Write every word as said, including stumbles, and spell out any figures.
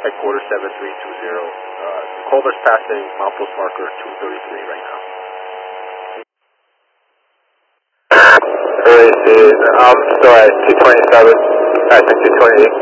Headquarters seven three two zero. Uh, Culver's passing milepost marker two thirty-three right now. Really, I'm still at two twenty-seven, passing two twenty-eight.